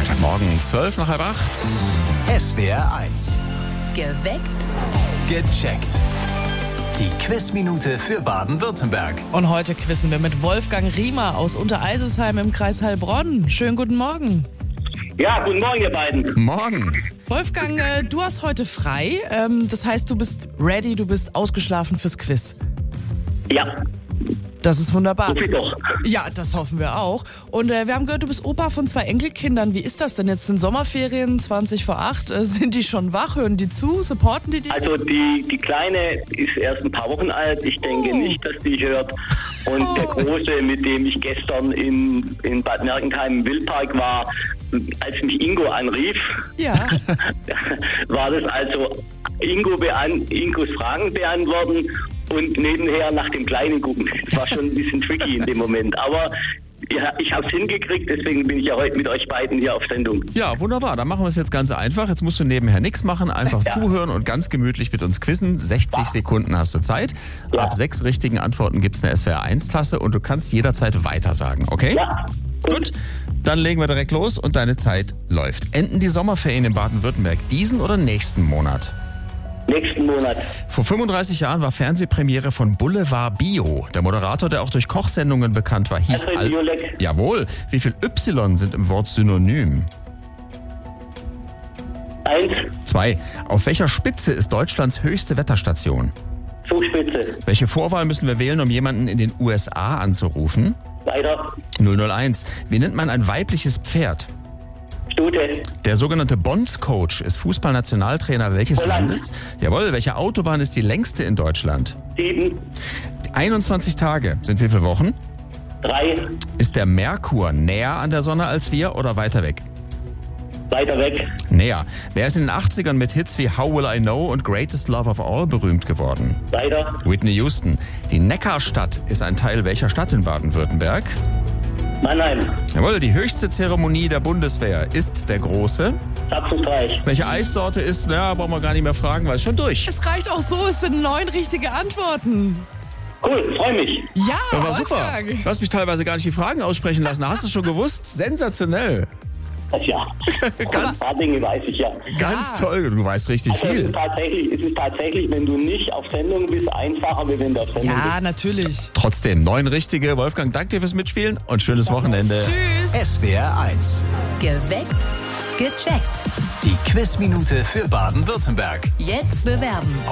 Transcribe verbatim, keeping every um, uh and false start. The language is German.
Montagmorgen, zwölf nach halb acht. S W R eins. Geweckt. Gecheckt. Die Quizminute für Baden-Württemberg. Und heute quizzen wir mit Wolfgang Riemer aus Untereisesheim im Kreis Heilbronn. Schönen guten Morgen. Ja, guten Morgen, ihr beiden. Morgen. Wolfgang, äh, du hast heute frei. Ähm, das heißt, du bist ready, du bist ausgeschlafen fürs Quiz. Ja, Das ist wunderbar. so viel doch. Ja, das hoffen wir auch. Und äh, wir haben gehört, du bist Opa von zwei Enkelkindern. Wie ist das denn jetzt? Sind Sommerferien zwanzig vor acht? Äh, sind die schon wach? Hören die zu? Supporten die dich? Also die, die Kleine ist erst ein paar Wochen alt. Ich denke Oh. nicht, dass die hört. Und Oh. der Große, mit dem ich gestern in, in Bad Mergentheim im Wildpark war, als mich Ingo anrief, Ja. war das also Ingo bean Ingos Fragen beantworten und nebenher nach dem Kleinen gucken. Das war schon ein bisschen tricky in dem Moment. Aber ja, ich habe es hingekriegt, deswegen bin ich ja heute mit euch beiden hier auf Sendung. Ja, wunderbar. Dann machen wir es jetzt ganz einfach. Jetzt musst du nebenher nichts machen, einfach Ja. zuhören und ganz gemütlich mit uns quizzen. sechzig Sekunden hast du Zeit. Ja. Ab sechs richtigen Antworten gibt es eine S W R eins Tasse und du kannst jederzeit weitersagen, okay? Ja, Gut, dann legen wir direkt los und deine Zeit läuft. Enden die Sommerferien in Baden-Württemberg diesen oder nächsten Monat? nächsten Monat. Vor fünfunddreißig Jahren war Fernsehpremiere von Boulevard Bio. Der Moderator, der auch durch Kochsendungen bekannt war, hieß Alfred Al- Biolek. Jawohl. Wie viel Y sind im Wort Synonym? Eins, Zwei. Auf welcher Spitze ist Deutschlands höchste Wetterstation? Zugspitze. Welche Vorwahl müssen wir wählen, um jemanden in den U S A anzurufen? Weiter, null null eins. Wie nennt man ein weibliches Pferd? Stute. Der sogenannte Bonds-Coach ist Fußballnationaltrainer welches Holland. Landes? Jawohl. Welche Autobahn ist die längste in Deutschland? Sieben, einundzwanzig Tage sind wie viele Wochen? drei, Ist der Merkur näher an der Sonne als wir oder weiter weg? weiter weg. Näher. Wer ist in den achtzigern mit Hits wie How Will I Know und Greatest Love of All berühmt geworden? Weiter, Whitney Houston. Die Neckarstadt ist ein Teil welcher Stadt in Baden-Württemberg? Mannheim, Jawohl, die höchste Zeremonie der Bundeswehr ist der große. Zapfenstreich. Welche Eissorte ist, na, brauchen wir gar nicht mehr fragen, weil es schon durch. Es reicht auch so, es sind neun richtige Antworten. Cool, freue mich. Ja, Das war super. Wolfgang. Du hast mich teilweise gar nicht die Fragen aussprechen lassen. Hast du es schon gewusst? Sensationell. Ja, Ganz, ein paar Dinge weiß ich ja. ganz toll. Du weißt richtig Also es, viel. ist tatsächlich, es ist tatsächlich, wenn du nicht auf Sendung bist, einfacher, wie wenn du auf Sendung Ja, natürlich. Trotzdem, neun richtige. Wolfgang, danke dir fürs Mitspielen und schönes Wochenende. Tschüss. S W R eins. Geweckt. Gecheckt. Die Quizminute für Baden-Württemberg. Jetzt bewerben.